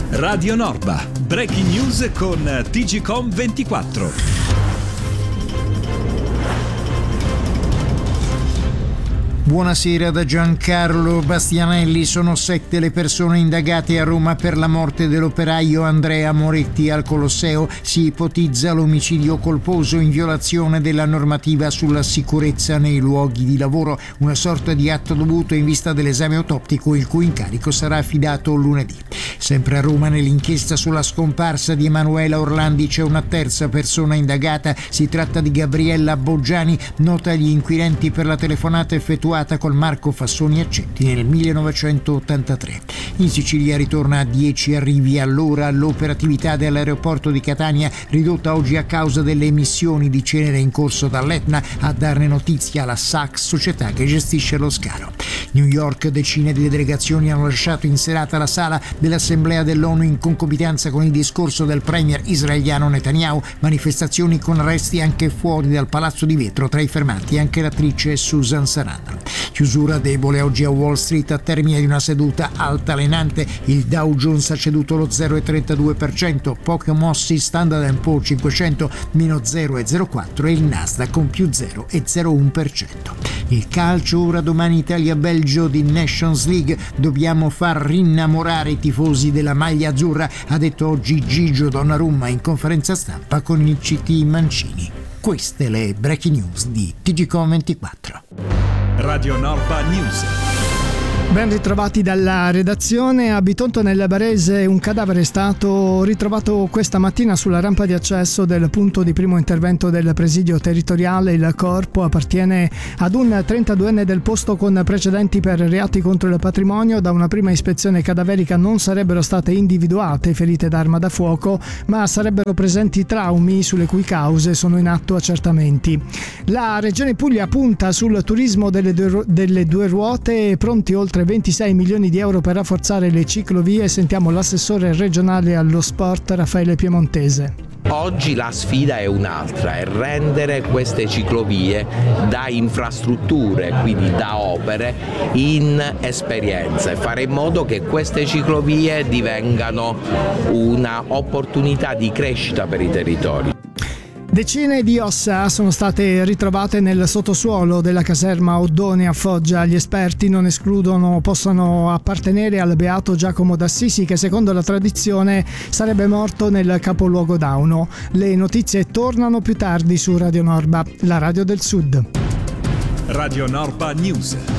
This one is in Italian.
Radio Norba, breaking news con TGcom 24. Buonasera da Giancarlo Bastianelli. Sono 7 le persone indagate a Roma per la morte dell'operaio Andrea Moretti al Colosseo. Si ipotizza l'omicidio colposo in violazione della normativa sulla sicurezza nei luoghi di lavoro, una sorta di atto dovuto in vista dell'esame autoptico, il cui incarico sarà affidato lunedì. Sempre a Roma, nell'inchiesta sulla scomparsa di Emanuela Orlandi c'è una terza persona indagata. Si tratta di Gabriella Boggiani, nota agli inquirenti per la telefonata effettuata col Marco Fassoni Accetti nel 1983. In Sicilia ritorna a 10 arrivi all'ora l'operatività dell'aeroporto di Catania, ridotta oggi a causa delle emissioni di cenere in corso dall'Etna. A darne notizia la Saks, società che gestisce lo scalo. New York, decine di delegazioni hanno lasciato in serata la sala dell'Assemblea dell'ONU in concomitanza con il discorso del premier israeliano Netanyahu. Manifestazioni con arresti anche fuori dal Palazzo di Vetro, tra i fermati anche l'attrice Susan Sarandon. Chiusura debole oggi a Wall Street a termine di una seduta altalenante. Il Dow Jones ha ceduto lo 0,32%, poche mossi Standard & Poor's 500 meno 0,04% e il Nasdaq con più 0,01%. Il calcio ora, domani Italia-Belgio di Nations League. Dobbiamo far rinnamorare i tifosi della maglia azzurra, ha detto oggi Gigio Donnarumma in conferenza stampa con il CT Mancini. Queste le breaking news di TGcom 24. Radio Norba News. Ben ritrovati dalla redazione. A Bitonto nel Barese un cadavere è stato ritrovato questa mattina sulla rampa di accesso del punto di primo intervento del presidio territoriale. Il corpo appartiene ad un 32enne del posto con precedenti per reati contro il patrimonio. Da una prima ispezione cadaverica non sarebbero state individuate ferite d'arma da fuoco, ma sarebbero presenti traumi sulle cui cause sono in atto accertamenti. La Regione Puglia punta sul turismo delle due ruote, pronti oltre 26 milioni di euro per rafforzare le ciclovie. Sentiamo l'assessore regionale allo sport Raffaele Piemontese. Oggi la sfida è un'altra, è rendere queste ciclovie da infrastrutture, quindi da opere, in esperienza e fare in modo che queste ciclovie divengano una opportunità di crescita per i territori. Decine di ossa sono state ritrovate nel sottosuolo della caserma Oddone a Foggia. Gli esperti non escludono possano appartenere al beato Giacomo d'Assisi, che secondo la tradizione sarebbe morto nel capoluogo d'Auno. Le notizie tornano più tardi su Radio Norba, la radio del Sud. Radio Norba News.